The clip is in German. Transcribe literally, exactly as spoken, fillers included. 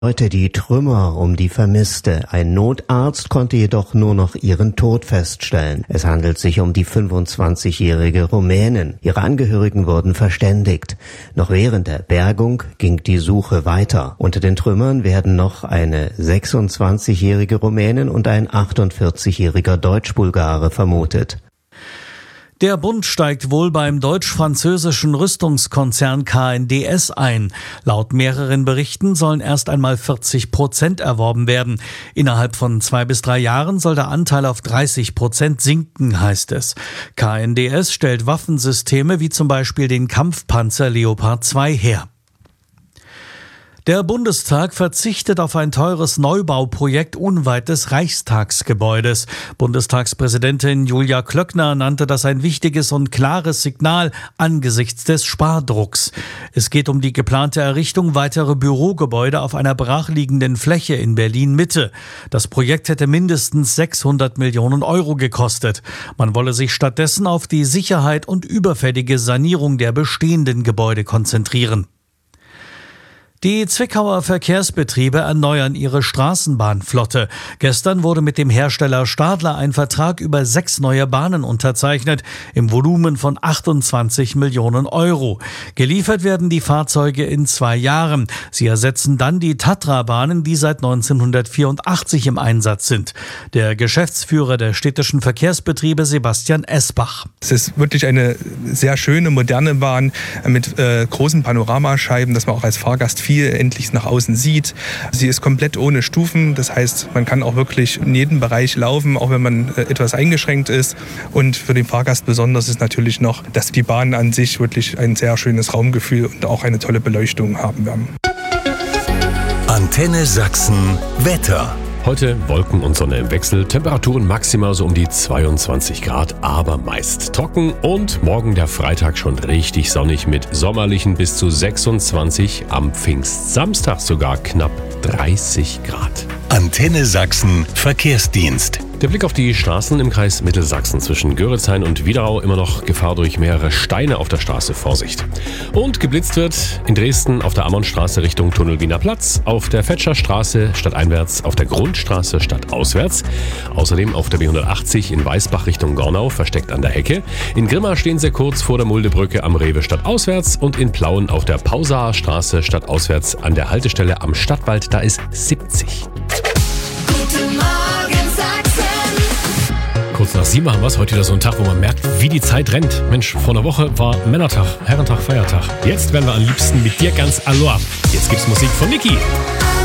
Heute die Trümmer um die Vermisste. Ein Notarzt konnte jedoch nur noch ihren Tod feststellen. Es handelt sich um die fünfundzwanzigjährige Rumänin. Ihre Angehörigen wurden verständigt. Noch während der Bergung ging die Suche weiter. Unter den Trümmern werden noch eine sechsundzwanzigjährige Rumänin und ein achtundvierzigjähriger Deutsch-Bulgare vermutet. Der Bund steigt wohl beim deutsch-französischen Rüstungskonzern K N D S ein. Laut mehreren Berichten sollen erst einmal vierzig Prozent erworben werden. Innerhalb von zwei bis drei Jahren soll der Anteil auf dreißig Prozent sinken, heißt es. K N D S stellt Waffensysteme wie zum Beispiel den Kampfpanzer Leopard zwei her. Der Bundestag verzichtet auf ein teures Neubauprojekt unweit des Reichstagsgebäudes. Bundestagspräsidentin Julia Klöckner nannte das ein wichtiges und klares Signal angesichts des Spardrucks. Es geht um die geplante Errichtung weiterer Bürogebäude auf einer brachliegenden Fläche in Berlin-Mitte. Das Projekt hätte mindestens sechshundert Millionen Euro gekostet. Man wolle sich stattdessen auf die Sicherheit und überfällige Sanierung der bestehenden Gebäude konzentrieren. Die Zwickauer Verkehrsbetriebe erneuern ihre Straßenbahnflotte. Gestern wurde mit dem Hersteller Stadler ein Vertrag über sechs neue Bahnen unterzeichnet, im Volumen von achtundzwanzig Millionen Euro. Geliefert werden die Fahrzeuge in zwei Jahren. Sie ersetzen dann die Tatra-Bahnen, die seit neunzehnhundertvierundachtzig im Einsatz sind. Der Geschäftsführer der städtischen Verkehrsbetriebe, Sebastian Esbach. Es ist wirklich eine sehr schöne, moderne Bahn mit äh, großen Panoramascheiben, dass man auch als Fahrgast viel endlich nach außen sieht. Sie ist komplett ohne Stufen, das heißt, man kann auch wirklich in jedem Bereich laufen, auch wenn man äh, etwas eingeschränkt ist. Und für den Fahrgast besonders ist natürlich noch, dass die Bahnen an sich wirklich ein sehr schönes Raumgefühl und auch eine tolle Beleuchtung haben werden. Antenne Sachsen Wetter. Heute Wolken und Sonne im Wechsel, Temperaturen maximal so um die zweiundzwanzig Grad, aber meist trocken und morgen der Freitag schon richtig sonnig mit sommerlichen bis zu sechsundzwanzig, am Pfingstsamstag sogar knapp dreißig Grad. Antenne Sachsen Verkehrsdienst. Der Blick auf die Straßen im Kreis Mittelsachsen zwischen Göritzhain und Wiederau, immer noch Gefahr durch mehrere Steine auf der Straße, Vorsicht. Und geblitzt wird in Dresden auf der Ammonstraße Richtung Tunnel Wiener Platz, auf der Fetscherstraße stadteinwärts, auf der Grundstraße stadtauswärts, außerdem auf der B hundertachtzig in Weißbach Richtung Gornau, versteckt an der Hecke. In Grimma stehen sie kurz vor der Muldebrücke am Rewe stadtauswärts und in Plauen auf der Pausaer Straße stadtauswärts an der Haltestelle am Stadtwald, da ist siebzig. Kurz nach sieben haben wir es. Heute wieder so ein Tag, wo man merkt, wie die Zeit rennt. Mensch, vor einer Woche war Männertag, Herrentag, Feiertag. Jetzt wären wir am liebsten mit dir ganz Aloha. Jetzt gibt's Musik von Niki.